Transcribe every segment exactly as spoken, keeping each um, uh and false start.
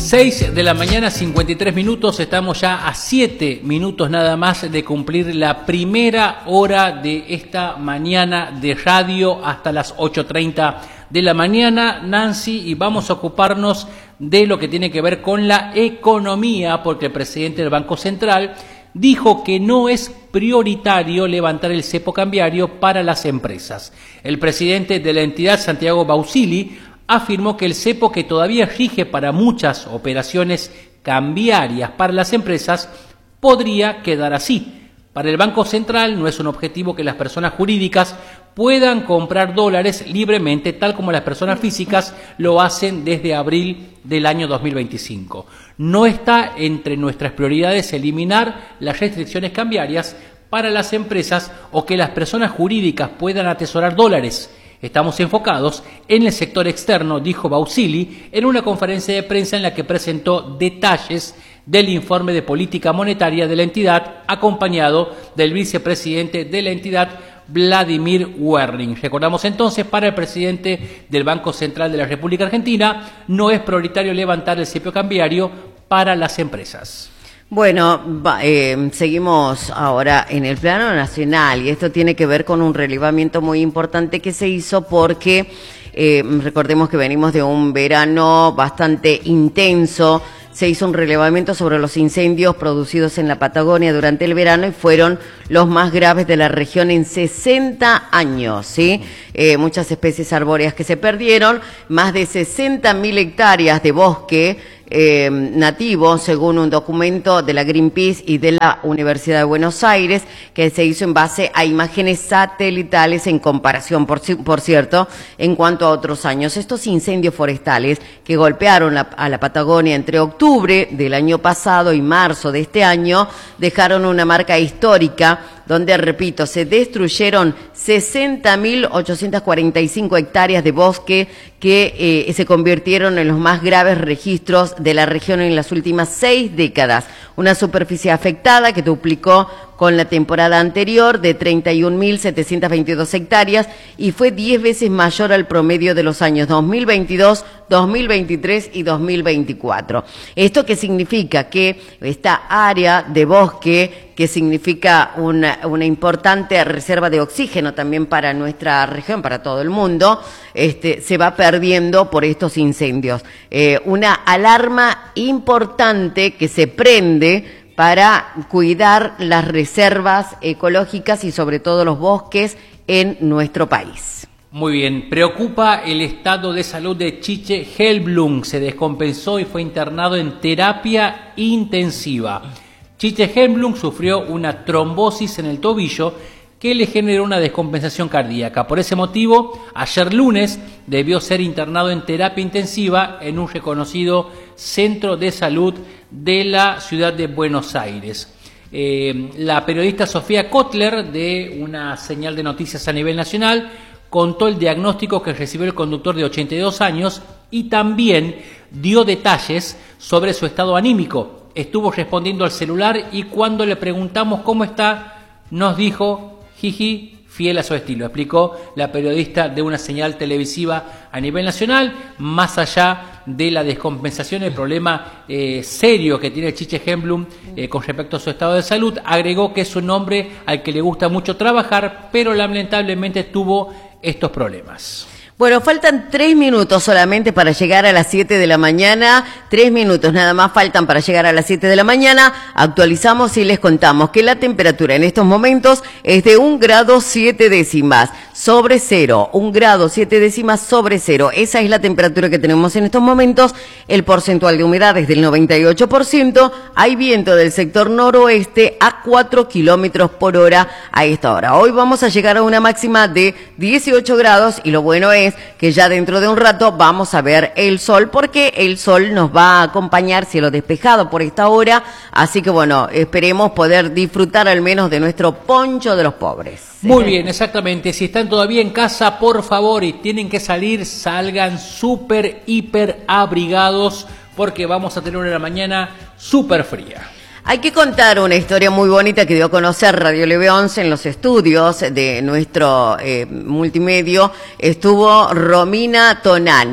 seis de la mañana, cincuenta y tres minutos, estamos ya a siete minutos nada más de cumplir la primera hora de esta mañana de radio hasta las ocho treinta de la mañana, Nancy, y vamos a ocuparnos de lo que tiene que ver con la economía, porque el presidente del Banco Central dijo que no es prioritario levantar el cepo cambiario para las empresas. El presidente de la entidad, Santiago Bausili, afirmó que el cepo, que todavía rige para muchas operaciones cambiarias para las empresas, podría quedar así. Para el Banco Central no es un objetivo que las personas jurídicas puedan comprar dólares libremente, tal como las personas físicas lo hacen desde abril del año dos mil veinticinco. No está entre nuestras prioridades eliminar las restricciones cambiarias para las empresas o que las personas jurídicas puedan atesorar dólares. Estamos enfocados en el sector externo, dijo Bausili en una conferencia de prensa en la que presentó detalles del informe de política monetaria de la entidad, acompañado del vicepresidente de la entidad, Vladimir Werning. Recordamos entonces, para el presidente del Banco Central de la República Argentina, no es prioritario levantar el cepo cambiario para las empresas. Bueno, va, eh, seguimos ahora en el plano nacional y esto tiene que ver con un relevamiento muy importante que se hizo porque eh, recordemos que venimos de un verano bastante intenso. Se hizo un relevamiento sobre los incendios producidos en la Patagonia durante el verano y fueron los más graves de la región en sesenta años, ¿sí? Eh, muchas especies arbóreas que se perdieron, más de sesenta mil hectáreas de bosque eh, nativo, según un documento de la Greenpeace y de la Universidad de Buenos Aires, que se hizo en base a imágenes satelitales en comparación, por, por cierto, en cuanto a otros años. Estos incendios forestales que golpearon la, a la Patagonia entre octubre del año pasado y marzo de este año dejaron una marca histórica donde, repito, se destruyeron sesenta mil ochocientas cuarenta y cinco hectáreas de bosque que eh, se convirtieron en los más graves registros de la región en las últimas seis décadas. Una superficie afectada que duplicó con la temporada anterior de treinta y un mil setecientas veintidós hectáreas y fue diez veces mayor al promedio de los años dos mil veintidós, dos mil veintitrés y dos mil veinticuatro. ¿Esto qué significa? Que esta área de bosque, que significa una, una importante reserva de oxígeno también para nuestra región, para todo el mundo, este, se va perdiendo por estos incendios. Eh, una alarma importante que se prende para cuidar las reservas ecológicas y sobre todo los bosques en nuestro país. Muy bien, preocupa el estado de salud de Chiche Helblum, se descompensó y fue internado en terapia intensiva. Chiche Helblum sufrió una trombosis en el tobillo que le generó una descompensación cardíaca. Por ese motivo, ayer lunes debió ser internado en terapia intensiva en un reconocido centro de salud de la ciudad de Buenos Aires. Eh, la periodista Sofía Kotler, de una señal de noticias a nivel nacional, contó el diagnóstico que recibió el conductor de ochenta y dos años y también dio detalles sobre su estado anímico. Estuvo respondiendo al celular y cuando le preguntamos cómo está, nos dijo, jiji, fiel a su estilo, explicó la periodista de una señal televisiva a nivel nacional. Más allá de la descompensación, el problema eh, serio que tiene Chiche Helblum eh, con respecto a su estado de salud, agregó que es un hombre al que le gusta mucho trabajar, pero lamentablemente tuvo estos problemas. Bueno, faltan tres minutos solamente para llegar a las siete de la mañana, tres minutos nada más faltan para llegar a las siete de la mañana, actualizamos y les contamos que la temperatura en estos momentos es de un grado siete décimas sobre cero, un grado siete décimas sobre cero, esa es la temperatura que tenemos en estos momentos, el porcentual de humedad es del noventa y ocho por ciento, hay viento del sector noroeste a cuatro kilómetros por hora a esta hora. Hoy vamos a llegar a una máxima de dieciocho grados y lo bueno es que ya dentro de un rato vamos a ver el sol, porque el sol nos va a acompañar, cielo despejado por esta hora, así que bueno, esperemos poder disfrutar al menos de nuestro poncho de los pobres. Muy bien, exactamente. Si están todavía en casa, por favor, y tienen que salir, salgan súper, hiper abrigados, porque vamos a tener una mañana súper fría. Hay que contar una historia muy bonita que dio a conocer Radio L B once en los estudios de nuestro eh, multimedio. Estuvo Romina Tonani.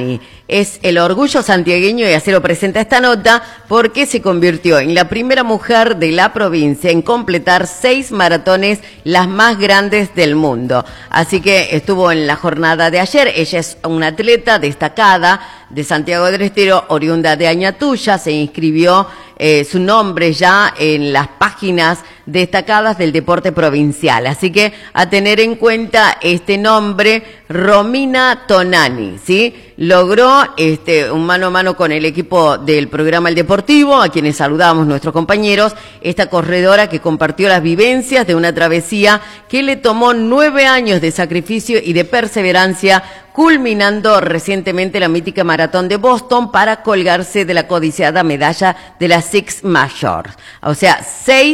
es el orgullo santiagueño y así lo presenta esta nota porque se convirtió en la primera mujer de la provincia en completar seis maratones, las más grandes del mundo. Así que estuvo en la jornada de ayer. Ella es una atleta destacada de Santiago del Estero, oriunda de Añatuya. Se inscribió eh, su nombre ya en las páginas destacadas del deporte provincial. Así que a tener en cuenta este nombre, Romina Tonani, ¿sí? Logró este, un mano a mano con el equipo del programa El Deportivo, a quienes saludamos nuestros compañeros, esta corredora que compartió las vivencias de una travesía que le tomó nueve años de sacrificio y de perseverancia, culminando recientemente la mítica maratón de Boston para colgarse de la codiciada medalla de la Six Majors. O sea, seis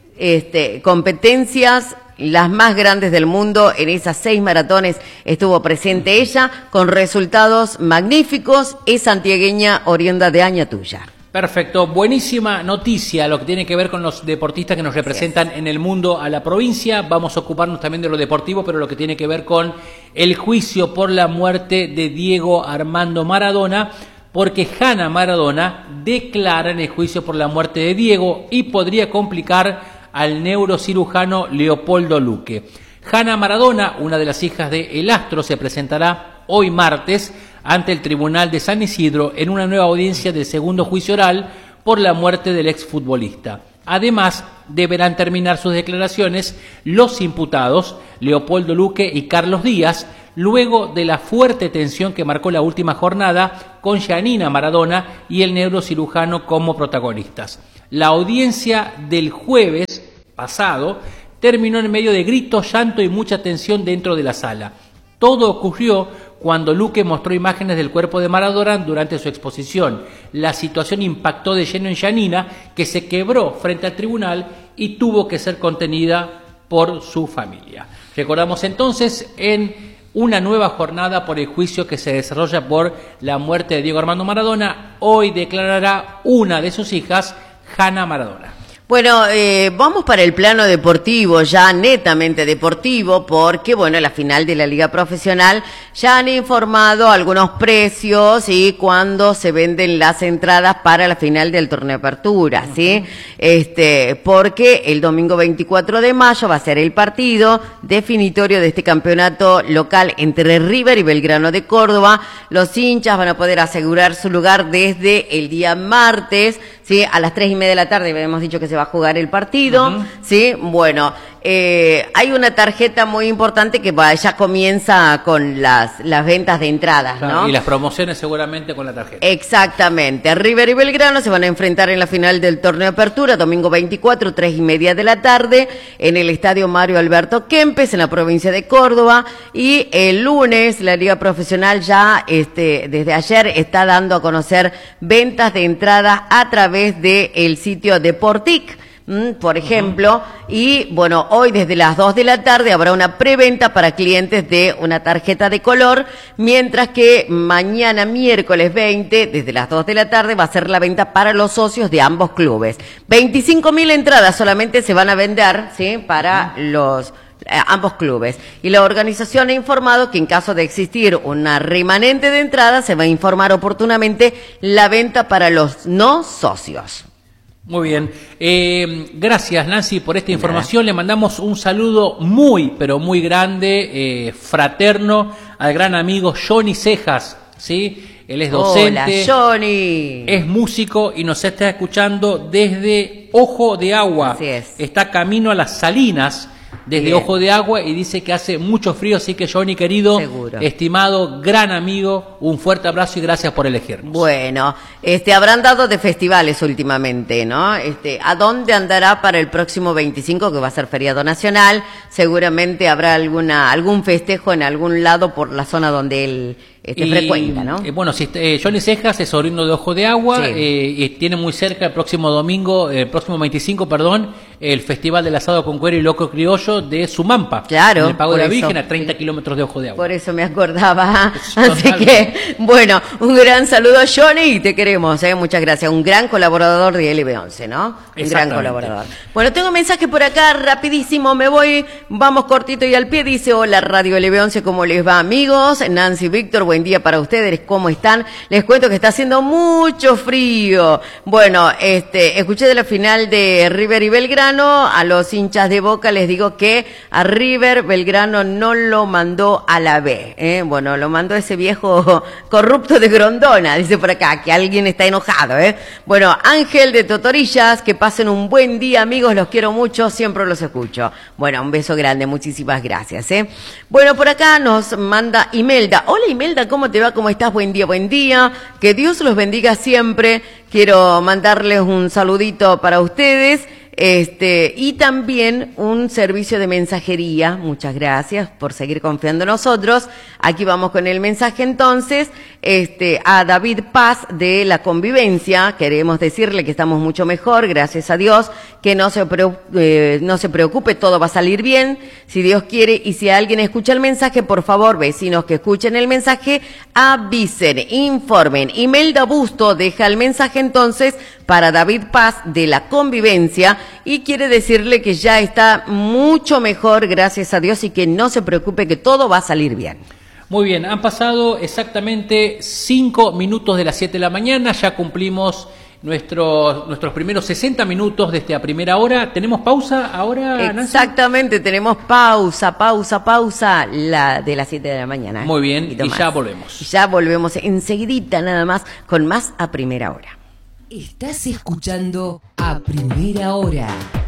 este, competencias, las más grandes del mundo. En esas seis maratones estuvo presente ella, con resultados magníficos. Es santiagueña, oriunda de Añatuya. Perfecto, buenísima noticia lo que tiene que ver con los deportistas que nos representan yes. en el mundo a la provincia. Vamos a ocuparnos también de lo deportivo, pero lo que tiene que ver con el juicio por la muerte de Diego Armando Maradona, porque Hanna Maradona declara en el juicio por la muerte de Diego y podría complicar al neurocirujano Leopoldo Luque. Hanna Maradona, una de las hijas de El Astro, se presentará hoy martes ante el Tribunal de San Isidro en una nueva audiencia del segundo juicio oral por la muerte del exfutbolista. Además, deberán terminar sus declaraciones los imputados Leopoldo Luque y Carlos Díaz, luego de la fuerte tensión que marcó la última jornada con Giannina Maradona y el neurocirujano como protagonistas. La audiencia del jueves pasado terminó en medio de gritos, llanto y mucha tensión dentro de la sala. Todo ocurrió cuando Luque mostró imágenes del cuerpo de Maradona durante su exposición. La situación impactó de lleno en Giannina, que se quebró frente al tribunal y tuvo que ser contenida por su familia. Recordamos entonces en una nueva jornada por el juicio que se desarrolla por la muerte de Diego Armando Maradona. Hoy declarará una de sus hijas, Hanna Maradona. Bueno, eh, vamos para el plano deportivo, ya netamente deportivo, porque, bueno, la final de la Liga Profesional ya han informado algunos precios y cuándo se venden las entradas para la final del torneo Apertura, ¿sí? Uh-huh. Este, porque el domingo veinticuatro de mayo va a ser el partido definitorio de este campeonato local entre River y Belgrano de Córdoba. Los hinchas van a poder asegurar su lugar desde el día martes, ¿sí? A las tres y media de la tarde habíamos dicho que se va a jugar el partido, uh-huh. ¿sí? Bueno, eh, hay una tarjeta muy importante que va, ya comienza con las, las ventas de entradas, claro, ¿no? Y las promociones seguramente con la tarjeta. Exactamente. River y Belgrano se van a enfrentar en la final del torneo Apertura, domingo veinticuatro, tres y media de la tarde, en el estadio Mario Alberto Kempes, en la provincia de Córdoba, y el lunes la Liga Profesional ya, este, desde ayer está dando a conocer ventas de entradas a través del sitio Deportic, por ejemplo, uh-huh. y bueno, hoy desde las dos de la tarde habrá una preventa para clientes de una tarjeta de color, mientras que mañana miércoles veinte, desde las dos de la tarde, va a ser la venta para los socios de ambos clubes. veinticinco mil entradas solamente se van a vender, ¿sí? Para uh-huh. los eh, ambos clubes. Y la organización ha informado que en caso de existir una remanente de entradas, se va a informar oportunamente la venta para los no socios. Muy bien, eh, gracias Nancy por esta información. Le mandamos un saludo muy, pero muy grande, eh, fraterno, al gran amigo Johnny Cejas, ¿sí? Él es docente. Hola, Johnny. Es músico y nos está escuchando desde Ojo de Agua. Así es. Está camino a las Salinas desde Bien. Ojo de Agua y dice que hace mucho frío, así que Johnny querido, Seguro. estimado, gran amigo, un fuerte abrazo y gracias por elegirnos. Bueno, este habrán dado de festivales últimamente, ¿no? Este, ¿a dónde andará para el próximo veinticinco, que va a ser feriado nacional? Seguramente habrá alguna algún festejo en algún lado por la zona donde él este, y, frecuenta, ¿no? Eh, bueno, si, eh, Johnny Cejas es sobrino de Ojo de Agua, sí. eh, y tiene muy cerca el próximo domingo, el próximo veinticinco, perdón, el Festival del Asado con Cuero y Loco Criollo de Sumampa. Claro. En el Pago de la eso, Virgen, a treinta kilómetros de Ojo de Agua. Por eso me acordaba. Así que, bueno, un gran saludo, Johnny, y te queremos, ¿eh? Muchas gracias. Un gran colaborador de L B once, ¿no? Un gran colaborador. Bueno, tengo un mensaje por acá, rapidísimo, me voy, vamos cortito y al pie. Dice, hola Radio L B once, ¿cómo les va, amigos? Nancy Víctor, buen día para ustedes, ¿cómo están? Les cuento que está haciendo mucho frío. Bueno, este, escuché de la final de River y Belgrano, a los hinchas de Boca les digo que a River Belgrano no lo mandó a la B, ¿eh? Bueno, lo mandó ese viejo corrupto de Grondona, dice por acá, que alguien está enojado, ¿eh? Bueno, Ángel de Totorillas, que pasen un buen día, amigos, los quiero mucho, siempre los escucho. Bueno, un beso grande, muchísimas gracias, ¿eh? Bueno, por acá nos manda Imelda. Hola Imelda, ¿cómo te va? ¿Cómo estás? Buen día, buen día. Que Dios los bendiga siempre. Quiero mandarles un saludito para ustedes. Este, y también un servicio de mensajería. Muchas gracias por seguir confiando en nosotros. Aquí vamos con el mensaje entonces. Este, a David Paz de La Convivencia, queremos decirle que estamos mucho mejor, gracias a Dios, que no se preocupe, eh, no se preocupe, todo va a salir bien, si Dios quiere, y si alguien escucha el mensaje, por favor, vecinos que escuchen el mensaje, avisen, informen. Imelda Busto deja el mensaje entonces para David Paz de La Convivencia y quiere decirle que ya está mucho mejor, gracias a Dios, y que no se preocupe, que todo va a salir bien. Muy bien, han pasado exactamente cinco minutos de las siete de la mañana, ya cumplimos nuestros nuestros primeros sesenta minutos de esta primera hora. ¿Tenemos pausa ahora, Nancy? Exactamente, tenemos pausa, pausa, pausa, la de las siete de la mañana. Muy bien, y más. ya volvemos. Ya volvemos enseguidita nada más con más A Primera Hora. Estás escuchando A Primera Hora.